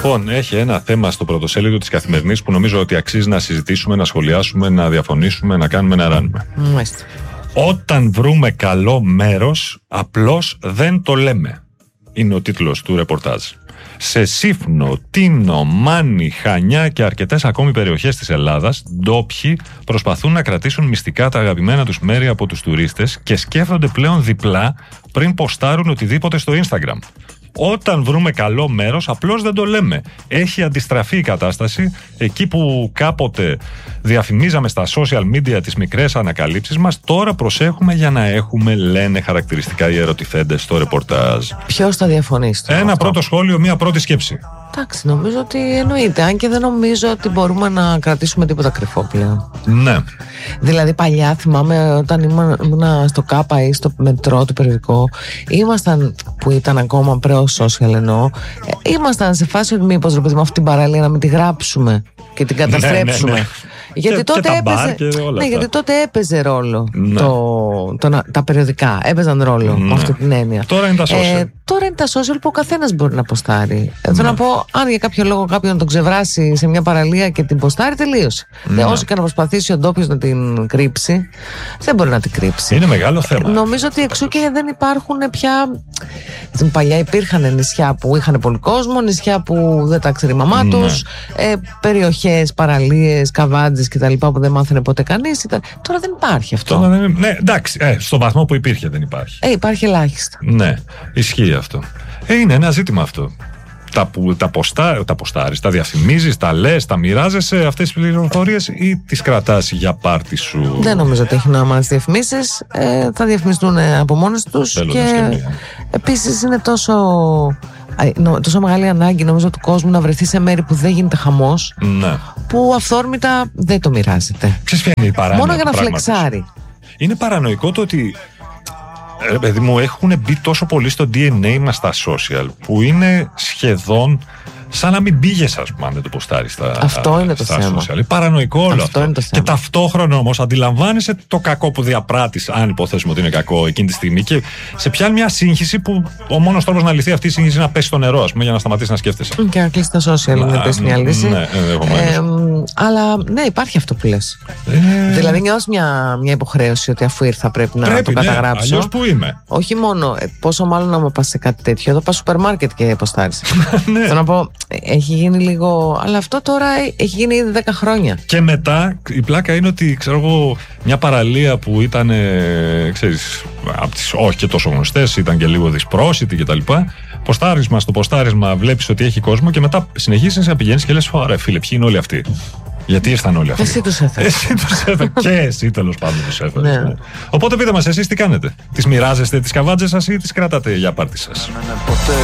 Λοιπόν, έχει ένα θέμα στο πρωτοσέλιδο της Καθημερινής που νομίζω ότι αξίζει να συζητήσουμε, να σχολιάσουμε, να διαφωνήσουμε, να κάνουμε, να ράνουμε. Μάλιστα. Όταν βρούμε καλό μέρος, απλώς δεν το λέμε. Είναι ο τίτλος του ρεπορτάζ. Σε Σύφνο, Τίνο, Μάνη, Χανιά και αρκετές ακόμη περιοχές της Ελλάδας, ντόπιοι προσπαθούν να κρατήσουν μυστικά τα αγαπημένα τους μέρη από τους τουρίστες και σκέφτονται πλέον διπλά πριν ποστάρουν οτιδήποτε στο Instagram. Όταν βρούμε καλό μέρος, απλώς δεν το λέμε. Έχει αντιστραφεί η κατάσταση. Εκεί που κάποτε διαφημίζαμε στα social media τις μικρές ανακαλύψεις μας, τώρα προσέχουμε για να έχουμε, λένε χαρακτηριστικά οι ερωτηθέντες στο ρεπορτάζ. Ποιος θα διαφωνήσει? Ένα πρώτο σχόλιο, μία πρώτη σκέψη. Εντάξει, νομίζω ότι εννοείται. Αν και δεν νομίζω ότι μπορούμε να κρατήσουμε τίποτα κρυφό πλέον. Ναι. Δηλαδή, παλιά θυμάμαι όταν ήμουν στο ΚΑΠΑ ή στο μετρό του περιοδικό, ήμασταν, που ήταν ακόμα pre-social εννοώ, ήμασταν σε φάση ότι μήπως ρε παιδί μου αυτή την παραλία να μην τη γράψουμε και την καταστρέψουμε. Ναι. Γιατί τότε γιατί τότε έπαιζε ρόλο τα περιοδικά. Έπαιζαν ρόλο με αυτή την έννοια. Τώρα είναι τα social. Τώρα είναι τα social που ο καθένας μπορεί να ποστάρει. Θέλω να πω, αν για κάποιο λόγο κάποιον τον ξεβράσει σε μια παραλία και την ποστάρει, τελείωσε. Όσο και να προσπαθήσει ο ντόπιος να την κρύψει, δεν μπορεί να την κρύψει. Είναι μεγάλο θέμα. Νομίζω ότι εξού και δεν υπάρχουν πια. Παλιά υπήρχαν νησιά που είχαν πολύ κόσμο, νησιά που δεν τα ξέρει η μαμά τους, περιοχές, παραλίες, καβάντζες κτλ. Που δεν μάθαινε ποτέ κανείς. Τώρα δεν υπάρχει αυτό. Ναι, εντάξει, στον βαθμό που υπήρχε δεν υπάρχει. Υπάρχει ελάχιστα. Ναι, ισχύει αυτό. Είναι ένα ζήτημα αυτό. Τα ποστάρεις, τα διαφημίζεις, τα λες, τα μοιράζεσαι αυτές τις πληροφορίες ή τις κρατάς για πάρτι σου? Δεν νομίζω ότι έχει νόημα να τις διαφημίσεις. Θα διαφημιστούν από μόνες τους. Και επίσης είναι τόσο μεγάλη ανάγκη νομίζω του κόσμου να βρεθεί σε μέρη που δεν γίνεται χαμός, που αυθόρμητα δεν το μοιράζεται. Ξέρεις ποια είναι η παράνοια? Μόνο για να φλεξάρει. Είναι παρανοϊκό το ότι παιδί μου, έχουν μπει τόσο πολύ στο DNA μας τα social, που είναι σχεδόν σαν να μην πήγες, ας πούμε, αν δεν το ποστάρεις αυτό είναι το θέμα. social. Είναι παρανοϊκό όλο αυτό. Και ταυτόχρονα όμως αντιλαμβάνεσαι το κακό που διαπράττεις, αν υποθέσουμε ότι είναι κακό εκείνη τη στιγμή, και σε πιάνει μια σύγχυση που ο μόνος τρόπος να λυθεί αυτή η σύγχυση είναι να πέσει στο νερό, ας πούμε, για να σταματήσει να σκέφτεσαι. Και να κλείσει τα social, να πέσει μια λύση. Ναι, αλλά ναι, υπάρχει αυτό που λες. Δηλαδή νιώθεις μια υποχρέωση ότι αφού ήρθα πρέπει να το καταγράψω. Αλλιώς που είμαι. Όχι μόνο, πόσο μάλλον να μου πας σε κάτι τέτοιο. Εδώ πας σούπερ μάρκετ και ποστάρεις. Θέλω να πω, έχει γίνει λίγο. Αλλά αυτό τώρα έχει γίνει ήδη 10 χρόνια. Και μετά η πλάκα είναι ότι, ξέρω εγώ, μια παραλία που ήταν, ξέρεις, από τις όχι και τόσο γνωστές, ήταν και λίγο δυσπρόσιτη κτλ. Ποστάρισμα στο ποστάρισμα, βλέπεις ότι έχει κόσμο και μετά συνεχίζεις να πηγαίνεις και λες: ωραία, φίλε, ποιοι είναι όλοι αυτοί? Γιατί ήρθαν όλοι αυτοί? Εσύ τους έφερες. Και εσύ τέλος πάντων τους έφερες. Ναι. Οπότε πείτε μας εσείς τι κάνετε. Τις μοιράζεστε τις καβάντζες σας ή τις κρατάτε για πάρτι σας?